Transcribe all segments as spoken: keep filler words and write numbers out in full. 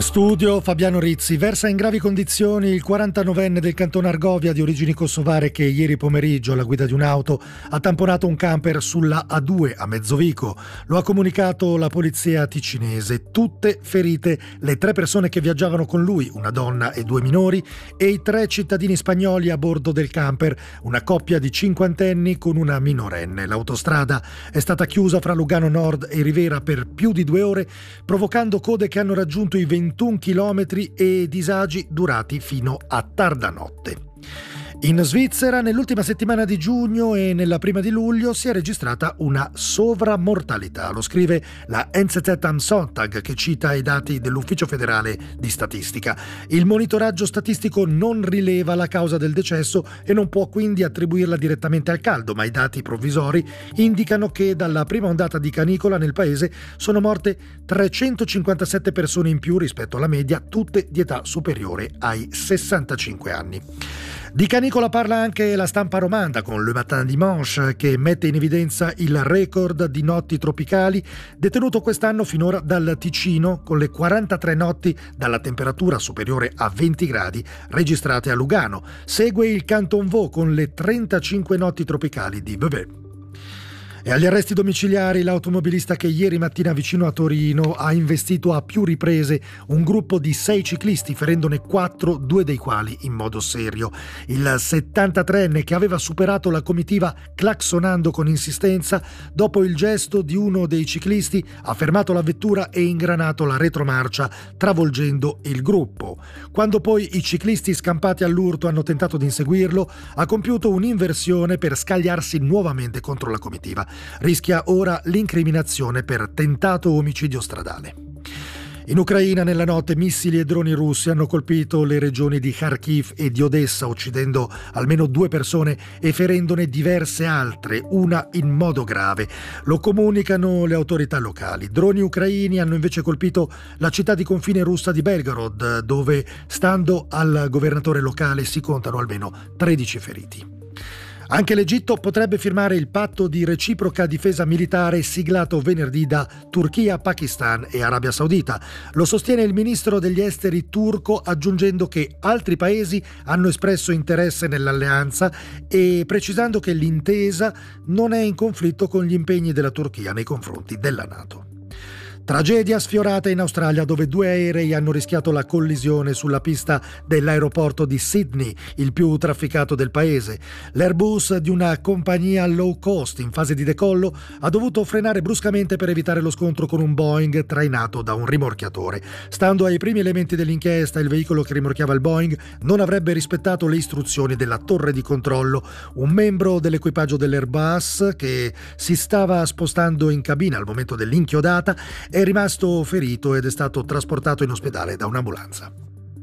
Studio Fabiano Rizzi. Versa in gravi condizioni il quarantanovenne del cantone Argovia di origini kosovare che ieri pomeriggio alla guida di un'auto ha tamponato un camper sulla A due a Mezzovico. Lo ha comunicato la polizia ticinese. Tutte ferite le tre persone che viaggiavano con lui, una donna e due minori, e i tre cittadini spagnoli a bordo del camper, una coppia di cinquantenni con una minorenne. L'autostrada è stata chiusa fra Lugano Nord e Rivera per più di due ore, provocando code che hanno raggiunto i ventuno chilometri e disagi durati fino a tarda notte. In Svizzera, nell'ultima settimana di giugno e nella prima di luglio si è registrata una sovramortalità. Lo scrive la N Z Z am Sonntag, che cita i dati dell'Ufficio federale di statistica. Il monitoraggio statistico non rileva la causa del decesso e non può quindi attribuirla direttamente al caldo, ma i dati provvisori indicano che dalla prima ondata di canicola nel paese sono morte trecentocinquantasette persone in più rispetto alla media, tutte di età superiore ai sessantacinque anni. Di canicola parla anche la stampa romanda con Le Matin Dimanche, che mette in evidenza il record di notti tropicali detenuto quest'anno finora dal Ticino, con le quarantatré notti dalla temperatura superiore a venti gradi registrate a Lugano. Segue il Canton Vaud con le trentacinque notti tropicali di Vevey. E agli arresti domiciliari l'automobilista che ieri mattina vicino a Torino ha investito a più riprese un gruppo di sei ciclisti, ferendone quattro, due dei quali in modo serio. Il settantatreenne, che aveva superato la comitiva claxonando con insistenza, dopo il gesto di uno dei ciclisti ha fermato la vettura e ingranato la retromarcia, travolgendo il gruppo. Quando poi i ciclisti scampati all'urto hanno tentato di inseguirlo, ha compiuto un'inversione per scagliarsi nuovamente contro la comitiva. Rischia ora l'incriminazione per tentato omicidio stradale. In Ucraina nella notte missili e droni russi hanno colpito le regioni di Kharkiv e di Odessa, uccidendo almeno due persone e ferendone diverse altre, una in modo grave. Lo comunicano le autorità locali. Droni ucraini hanno invece colpito la città di confine russa di Belgorod, dove, stando al governatore locale, si contano almeno tredici feriti. Anche l'Egitto potrebbe firmare il patto di reciproca difesa militare siglato venerdì da Turchia, Pakistan e Arabia Saudita. Lo sostiene il ministro degli esteri turco, aggiungendo che altri paesi hanno espresso interesse nell'alleanza e precisando che l'intesa non è in conflitto con gli impegni della Turchia nei confronti della NATO. Tragedia sfiorata in Australia, dove due aerei hanno rischiato la collisione sulla pista dell'aeroporto di Sydney, il più trafficato del paese. L'Airbus di una compagnia low cost in fase di decollo ha dovuto frenare bruscamente per evitare lo scontro con un Boeing trainato da un rimorchiatore. Stando ai primi elementi dell'inchiesta, il veicolo che rimorchiava il Boeing non avrebbe rispettato le istruzioni della torre di controllo. Un membro dell'equipaggio dell'Airbus, che si stava spostando in cabina al momento dell'inchiodata, è rimasto ferito ed è stato trasportato in ospedale da un'ambulanza.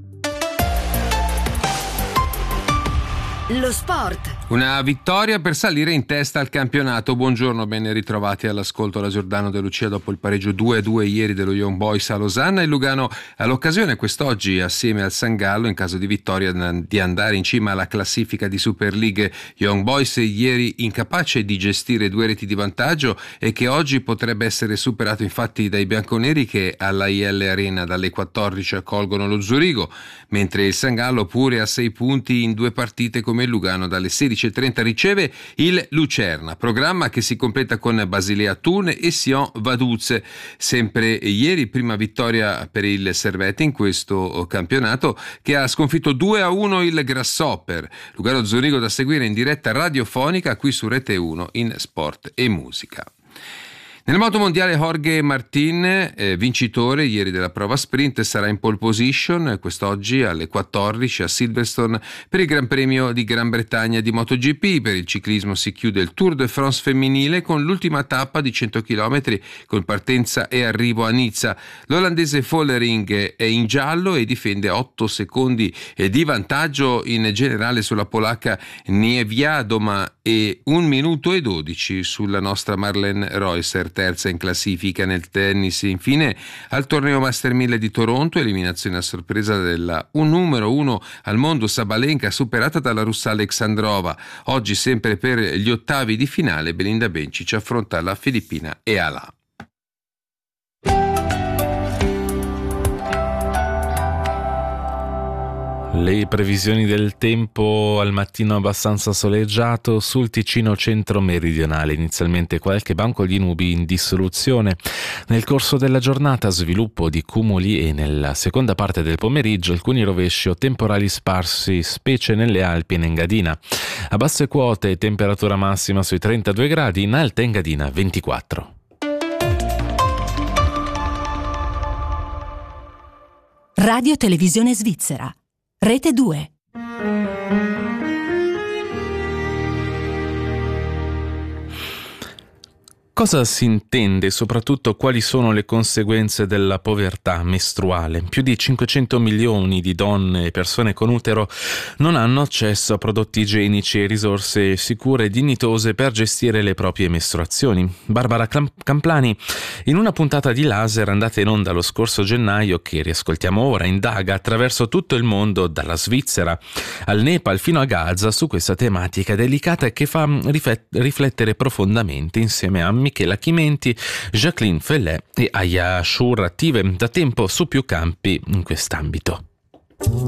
Lo sport. Una vittoria per salire in testa al campionato. Buongiorno, ben ritrovati all'ascolto. La Giordano De Lucia dopo il pareggio due a due ieri dello Young Boys a Losanna. Il Lugano ha l'occasione quest'oggi, assieme al San Gallo, in caso di vittoria, di andare in cima alla classifica di Super League. Young Boys ieri incapace di gestire due reti di vantaggio e che oggi potrebbe essere superato infatti dai bianconeri, che alla I L Arena dalle quattordici accolgono lo Zurigo, mentre il San Gallo, pure a sei punti in due partite come il Lugano, dalle sedici e trenta riceve il Lucerna, programma che si completa con Basilea Thun e Sion Vaduz. Sempre ieri prima vittoria per il Servette in questo campionato, che ha sconfitto due a uno il Grasshopper. Lugano Zurigo da seguire in diretta radiofonica qui su Rete uno in Sport e Musica. Nel moto mondiale Jorge Martin, eh, vincitore ieri della prova sprint, sarà in pole position quest'oggi alle quattordici a Silverstone per il Gran Premio di Gran Bretagna di MotoGP. Per il ciclismo si chiude il Tour de France femminile con l'ultima tappa di cento chilometri con partenza e arrivo a Nizza. L'olandese Follering è in giallo e difende otto secondi di vantaggio in generale sulla polacca Niewiadoma e un minuto e dodici sulla nostra Marlene Reusser, terza in classifica. Nel tennis, infine, al torneo Master mille di Toronto, eliminazione a sorpresa della un numero uno al mondo Sabalenka, superata dalla russa Alexandrova. Oggi, sempre per gli ottavi di finale, Belinda Bencic affronta la filippina Eala. Le previsioni del tempo: al mattino abbastanza soleggiato, sul Ticino centro-meridionale inizialmente qualche banco di nubi in dissoluzione. Nel corso della giornata sviluppo di cumuli e nella seconda parte del pomeriggio alcuni rovesci o temporali sparsi, specie nelle Alpi e in Engadina. A basse quote temperatura massima sui trentadue gradi, in alta Engadina ventiquattro. Radio Televisione Svizzera, Rete due. Cosa si intende e soprattutto quali sono le conseguenze della povertà mestruale? Più di cinquecento milioni di donne e persone con utero non hanno accesso a prodotti igienici e risorse sicure e dignitose per gestire le proprie mestruazioni. Barbara Camplani, in una puntata di Laser andata in onda lo scorso gennaio, che riascoltiamo ora, indaga attraverso tutto il mondo, dalla Svizzera al Nepal fino a Gaza, su questa tematica delicata e che fa riflettere profondamente insieme a Michela Chimenti, Jacqueline Fellet e Aya Shur, attive da tempo su più campi in quest'ambito.